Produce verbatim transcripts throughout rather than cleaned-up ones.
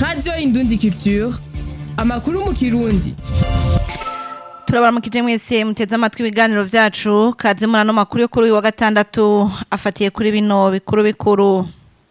Radio Indundi Culture, amakuru mu Kirundi. Turabaramukije mwese muteze amatwi ibiganiro vyacu kaze murano makuru yo kuri uyu wa gatandatu afatiye kuri bino bikuru bikuru.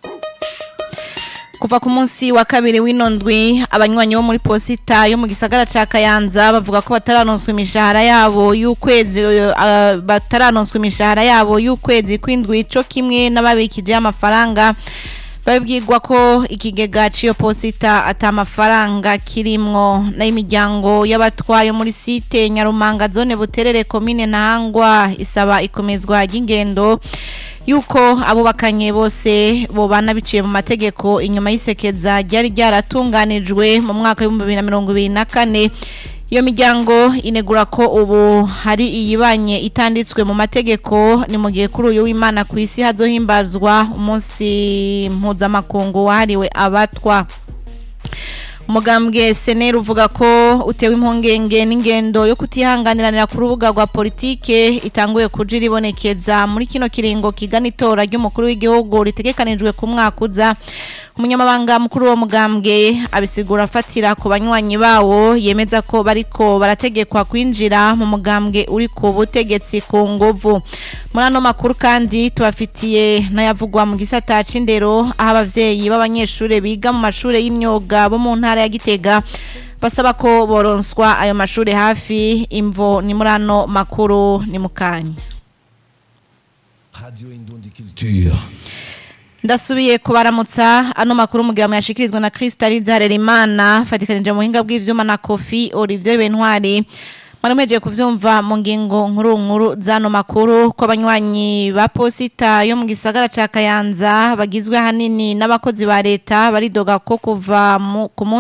Kuva ku munsi wa kabiri w'inondwi abanywanyi bo muri posita yo mu gisagara ca Kayanza bavuga ko bataranonswa imishahara yabo y'ukwezi uh, bataranonswa imishahara yabo y'ukwezi kw'indwi co kimwe n'ababikije amafaranga babibwirwa ko ikigega ciyo posita atamafaranga kirimwo na imiryango y'abatwaye muri site Nyarumanga zone Buterere komine Ntahangwa isaba ikomezwa ry'ingendo yuko abo bakanye bose bobana biciye mu mategeko inyuma y'isekeza ryari ryaratunganijwe mu mwaka wa bibiri na mirongo ibiri na kane. Iyo miryango inegura ko ubu hari iyibanye itanditswe mu mategeko ni mu gihe kuri uyu w'Imana ku isi hazohimbazwa umunsi mpuzamakungu wahariwe abatwa. Umugambwe Seneri uvuga ko utewe impungenge n'ingendo yo kutihanganiranira ku rubuga rwa politike itanguye kujira ibonekeza muri kino kiringo kigana itora ry'umukuru w'igihugu ritegekanijwe ku mwaka uza. Umunyamabanga mukuru wo mugambwe abisigura afatira ku banywanyi bawo yemeza ko bariko barategekwa kwinjira mu mugambwe uri ku butegetsi ku nguvu. Muri ano makuru kandi tubafitiye n'ayavugwa mu gisata c'indero aho abavyeyi b'abanyeshure biga mu mashure y'imyuga bo mu ntara ya Gitega basaba ko boronswa ayo mashure hafi. Imvo ni muri ano makuru ni mukanya. Radio Indundi Culture. Ndasubiye kubaramutsa ano makuru mugira yashikirizwa na Crystal Zarerimana fatikanije mu hinga bw'ivyuma na Kofi Olivier Bentwari. Marameje kuvyumva mu ngingo nkuru nkuru zano makuru ko abanywanyi ba posita yo mu gisagara ca Kayanza bagizwe hanini n'abakozi ba leta baridoga ko kuva ku